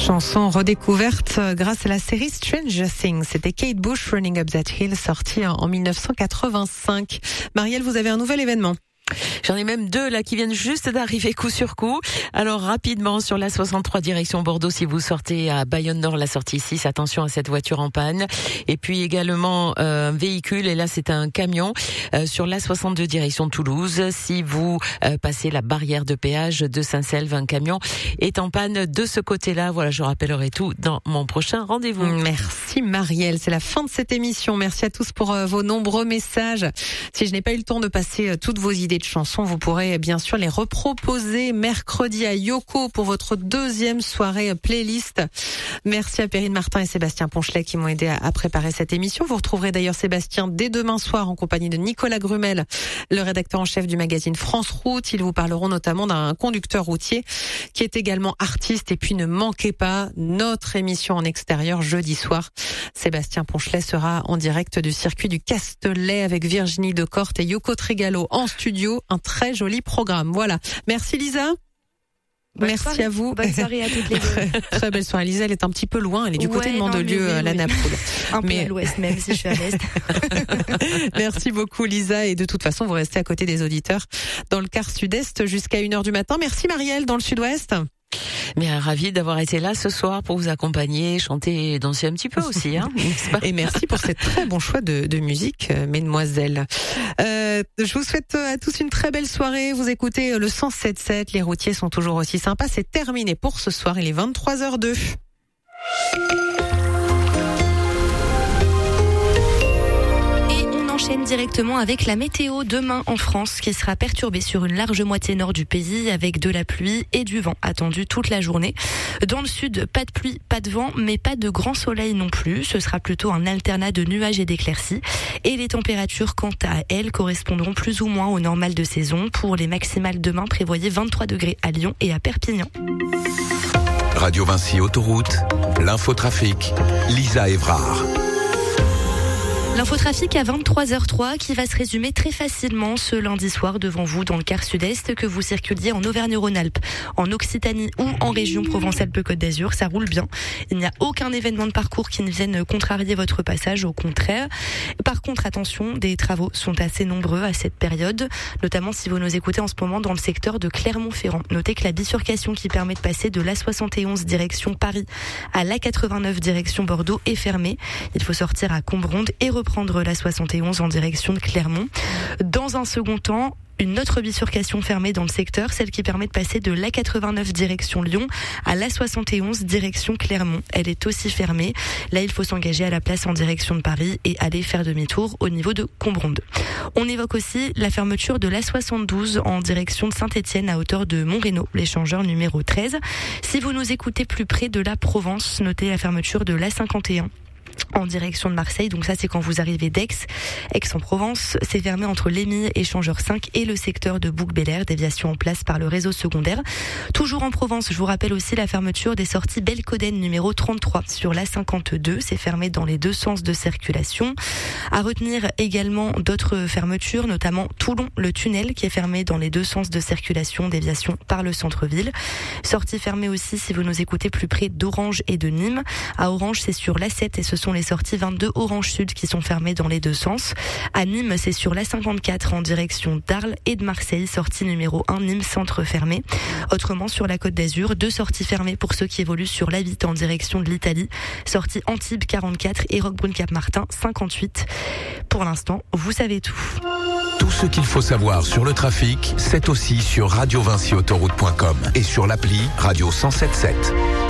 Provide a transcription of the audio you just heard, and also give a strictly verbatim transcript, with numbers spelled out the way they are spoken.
Chanson redécouverte grâce à la série Stranger Things. C'était Kate Bush, Running Up That Hill, sorti en dix-neuf cent quatre-vingt-cinq. Marielle, vous avez un nouvel événement. J'en ai même deux là qui viennent juste d'arriver coup sur coup. Alors rapidement sur la soixante-trois direction Bordeaux, si vous sortez à Bayonne Nord, la sortie six, attention à cette voiture en panne. Et puis également euh, un véhicule, et là c'est un camion euh, sur la soixante-deux direction Toulouse. Si vous euh, passez la barrière de péage de Saint-Selve, un camion est en panne de ce côté-là. Voilà, je rappellerai tout dans mon prochain rendez-vous. Merci Marielle, c'est la fin de cette émission. Merci à tous pour euh, vos nombreux messages. Si je n'ai pas eu le temps de passer euh, toutes vos idées de chansons, vous pourrez bien sûr les reproposer mercredi à Yoko pour votre deuxième soirée playlist. Merci à Perrine Martin et Sébastien Ponchelet qui m'ont aidé à préparer cette émission. Vous retrouverez d'ailleurs Sébastien dès demain soir en compagnie de Nicolas Grumel, le rédacteur en chef du magazine France Route. Ils vous parleront notamment d'un conducteur routier qui est également artiste. Et puis ne manquez pas notre émission en extérieur jeudi soir. Sébastien Ponchelet sera en direct du circuit du Castellet avec Virginie Decorte et Yoko Trigalo en studio. Un très joli programme. Voilà. Merci Lisa. Bonne Merci soirée. à vous. Bonne soirée à toutes les deux. Très, très belle soirée. Lisa, elle est un petit peu loin. Elle est du ouais, côté de Mandelieu, oui, oui, la oui. Napoule. Un peu Mais... à l'ouest même, si je suis à l'est. Merci beaucoup Lisa. Et de toute façon, vous restez à côté des auditeurs dans le quart sud-est jusqu'à une heure du matin. Merci Marielle dans le sud-ouest. Mais ravi d'avoir été là ce soir pour vous accompagner, chanter et danser un petit peu aussi, hein, n'est-ce pas ? Et merci pour ces très bons choix de, de musique, mesdemoiselles. Euh, je vous souhaite à tous une très belle soirée. Vous écoutez le cent sept sept. Les routiers sont toujours aussi sympas. C'est terminé pour ce soir. Il est vingt-trois heures deux. Enchaîne directement avec la météo demain en France qui sera perturbée sur une large moitié nord du pays avec de la pluie et du vent attendu toute la journée. Dans le sud, pas de pluie, pas de vent, mais pas de grand soleil non plus. Ce sera plutôt un alternat de nuages et d'éclaircies. Et les températures, quant à elles, correspondront plus ou moins au normal de saison. Pour les maximales demain, prévoyez vingt-trois degrés à Lyon et à Perpignan. Radio Vinci Autoroute, l'infotrafic, Lisa Évrard. L'infotrafic à vingt-trois heures trois qui va se résumer très facilement ce lundi soir devant vous dans le quart sud-est, que vous circuliez en Auvergne-Rhône-Alpes, en Occitanie ou en région Provence-Alpes-Côte d'Azur. Ça roule bien. Il n'y a aucun événement de parcours qui ne vienne contrarier votre passage, au contraire. Par contre, attention, des travaux sont assez nombreux à cette période, notamment si vous nous écoutez en ce moment dans le secteur de Clermont-Ferrand. Notez que la bifurcation qui permet de passer de l'A soixante et onze direction Paris à l'A quatre-vingt-neuf direction Bordeaux est fermée. Il faut sortir à Combronde et reprendre la soixante et onze en direction de Clermont. Dans un second temps, une autre bifurcation fermée dans le secteur, celle qui permet de passer de l'A quatre-vingt-neuf direction Lyon à l'A soixante et onze direction Clermont. Elle est aussi fermée. Là, il faut s'engager à la place en direction de Paris et aller faire demi-tour au niveau de Combronde. On évoque aussi la fermeture de l'A soixante-douze en direction de Saint-Étienne à hauteur de Montreno, l'échangeur numéro treize. Si vous nous écoutez plus près de la Provence, notez la fermeture de l'A cinquante et un. En direction de Marseille, donc ça c'est quand vous arrivez d'Aix, Aix-en-Provence, c'est fermé entre l'Émile, échangeur cinq et le secteur de Bouc-Bélair, déviation en place par le réseau secondaire. Toujours en Provence, je vous rappelle aussi la fermeture des sorties Belcoden numéro trente-trois sur l'A cinquante-deux, c'est fermé dans les deux sens de circulation. À retenir également d'autres fermetures, notamment Toulon, le tunnel qui est fermé dans les deux sens de circulation, déviation par le centre-ville. Sortie fermée aussi si vous nous écoutez plus près d'Orange et de Nîmes. À Orange, c'est sur l'A sept et ce sont les sorties vingt-deux Orange Sud qui sont fermées dans les deux sens. À Nîmes, c'est sur l'A cinquante-quatre en direction d'Arles et de Marseille, sortie numéro un, Nîmes centre fermé. Autrement, sur la Côte d'Azur, deux sorties fermées pour ceux qui évoluent sur l'A huit en direction de l'Italie. Sortie Antibes quarante-quatre et Roquebrune-Cap-Martin cinquante-huit. Pour l'instant, vous savez tout. Tout ce qu'il faut savoir sur le trafic, c'est aussi sur radio vinci autoroute point com et sur l'appli Radio cent sept sept.